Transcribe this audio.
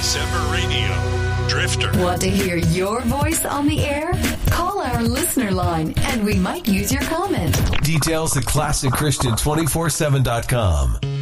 December Radio. Drifter. Want to hear your voice on the air? Call our listener line and we might use your comment. Details at ClassicChristian247.com.